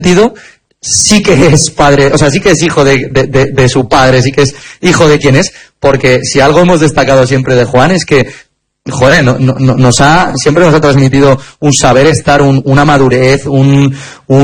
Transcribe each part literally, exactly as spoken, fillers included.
sentido sí que es padre, o sea, sí que es hijo de, de, de, de su padre, sí que es hijo de quien es, porque si algo hemos destacado siempre de Juan es que, joder, no, no, nos ha, siempre nos ha transmitido un saber estar, un, una madurez, un,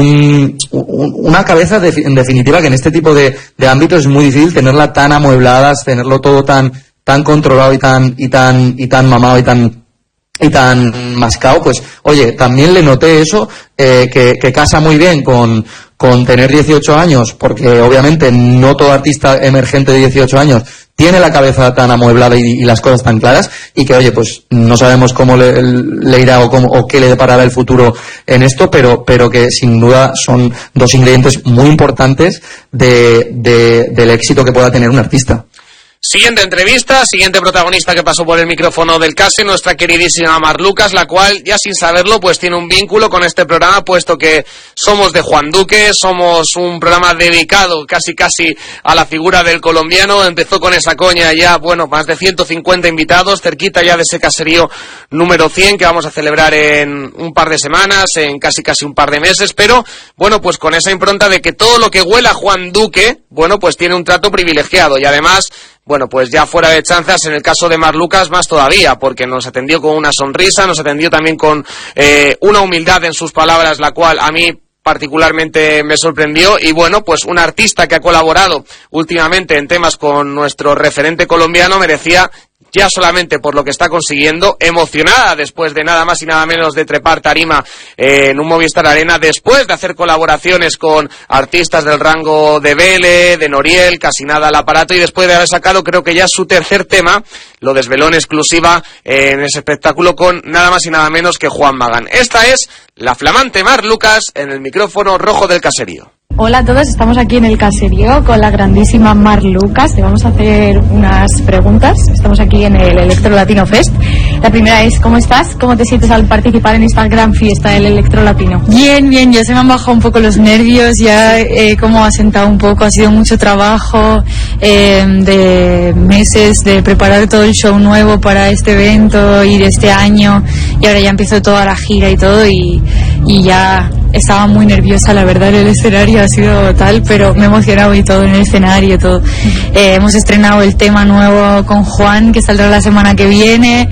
un, un, una cabeza de, en definitiva que en este tipo de, de ámbitos es muy difícil tenerla tan amueblada, tenerlo todo tan, tan controlado y tan, y tan, y tan mamado y tan, y tan mascado. Pues, oye, también le noté eso, eh, que, que casa muy bien con, con tener dieciocho años, porque obviamente no todo artista emergente de dieciocho años tiene la cabeza tan amueblada y, y las cosas tan claras, y que, oye, pues no sabemos cómo le, le irá o, cómo, o qué le deparará el futuro en esto, pero, pero que sin duda son dos ingredientes muy importantes de, de, del éxito que pueda tener un artista. Siguiente entrevista, siguiente protagonista que pasó por el micrófono del Case, nuestra queridísima Mar Lucas, la cual, ya sin saberlo, pues tiene un vínculo con este programa, puesto que somos de Juan Duque, somos un programa dedicado casi casi a la figura del colombiano. Empezó con esa coña ya, bueno, más de ciento cincuenta invitados, cerquita ya de ese caserío número cien que vamos a celebrar en un par de semanas, en casi casi un par de meses, pero bueno, pues con esa impronta de que todo lo que huela a Juan Duque, bueno, pues tiene un trato privilegiado, y además, bueno, pues ya fuera de chanzas, en el caso de Mar Lucas más todavía, porque nos atendió con una sonrisa, nos atendió también con eh, una humildad en sus palabras, la cual a mí particularmente me sorprendió. Y bueno, pues un artista que ha colaborado últimamente en temas con nuestro referente colombiano merecía, ya solamente por lo que está consiguiendo, emocionada después de nada más y nada menos de trepar tarima eh, en un Movistar Arena, después de hacer colaboraciones con artistas del rango de Vele, de Noriel, casi nada al aparato, y después de haber sacado, creo que ya su tercer tema, lo desveló en exclusiva eh, en ese espectáculo con nada más y nada menos que Juan Magán. Esta es la flamante Mar Lucas en el micrófono rojo del caserío. Hola a todos, estamos aquí en el caserío con la grandísima Mar Lucas. Le vamos a hacer unas preguntas. Estamos aquí en el Electro Latino Fest. La primera es, ¿cómo estás? ¿Cómo te sientes al participar en esta gran fiesta del Electro Latino? Bien, bien, ya se me han bajado un poco los nervios, ya eh, como ha sentado un poco, ha sido mucho trabajo eh, de meses de preparar todo el show nuevo para este evento y de este año, y ahora ya empezó toda la gira y todo, y, y ya estaba muy nerviosa, la verdad. El escenario ha sido tal, pero me he emocionado y todo en el escenario, todo. Eh, hemos estrenado el tema nuevo con Juan, que saldrá la semana que viene,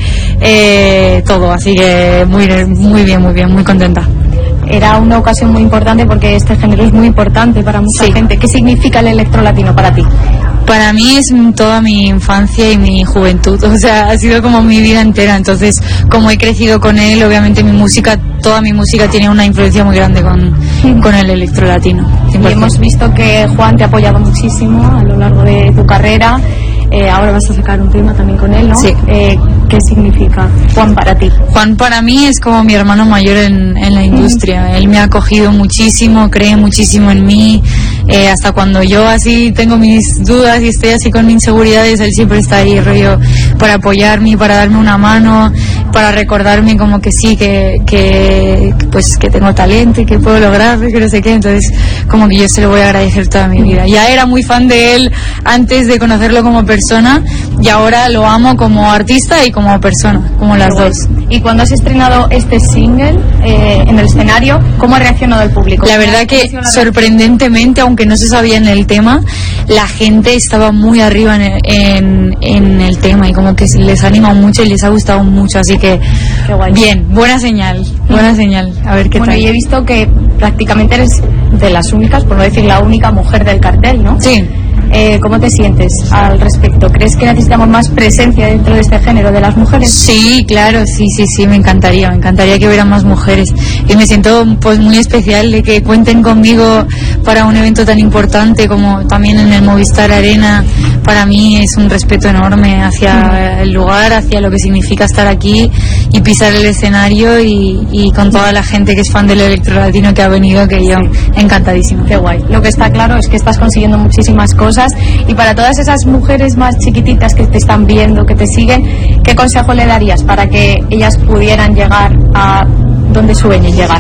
eh, todo, así que muy, muy bien, muy bien, muy contenta. Era una ocasión muy importante porque este género es muy importante para mucha sí. gente. ¿Qué significa el electro latino para ti? Para mí es toda mi infancia y mi juventud, o sea, ha sido como mi vida entera. Entonces, como he crecido con él, obviamente mi música, toda mi música tiene una influencia muy grande con, con el electro latino. Y hemos visto que Juan te ha apoyado muchísimo a lo largo de tu carrera. Eh, ahora vas a sacar un tema también con él, ¿no? Sí. Eh, ¿Qué significa Juan para ti? Juan para mí es como mi hermano mayor en, en la industria. Mm. Él me ha acogido muchísimo, cree muchísimo en mí. Eh, hasta cuando yo así tengo mis dudas y estoy así con inseguridades, él siempre está ahí, rollo, para apoyarme, para darme una mano, para recordarme como que sí, que, que pues que tengo talento y que puedo lograrlo, que no sé qué. Entonces, como que yo se lo voy a agradecer toda mi vida. Ya era muy fan de él antes de conocerlo como persona, y ahora lo amo como artista y como persona, como las dos. Y cuando has estrenado este single eh, en el escenario, ¿cómo ha reaccionado el público? La verdad que sorprendentemente, aunque no se sabía en el tema, la gente estaba muy arriba en el, en, en el tema, y como que les ha animado mucho y les ha gustado mucho, así que qué guay. Bien, buena señal, buena mm. señal, a ver qué bueno, tal. Y he visto que prácticamente eres de las únicas, por no decir la única mujer del cartel, ¿no? Sí. Eh, ¿Cómo te sientes al respecto? ¿Crees que necesitamos más presencia dentro de este género de las mujeres? Sí, claro, sí, sí, sí, me encantaría, me encantaría que hubiera más mujeres, y me siento pues muy especial de que cuenten conmigo para un evento tan importante como también en el Movistar Arena. Para mí es un respeto enorme hacia el lugar, hacia lo que significa estar aquí y pisar el escenario, y, y con toda la gente que es fan del electro latino que ha venido, que yo encantadísima. Qué guay. Lo que está claro es que estás consiguiendo muchísimas cosas, y para todas esas mujeres más chiquititas que te están viendo, que te siguen, ¿qué consejo le darías para que ellas pudieran llegar a donde sueñen llegar?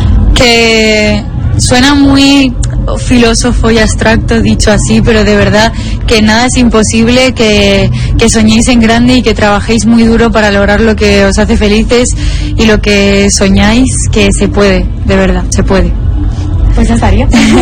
Que suena muy filósofo y abstracto dicho así, pero de verdad que nada es imposible, que, que soñéis en grande y que trabajéis muy duro para lograr lo que os hace felices, y lo que soñáis, que se puede, de verdad, se puede. Pues ya estaría.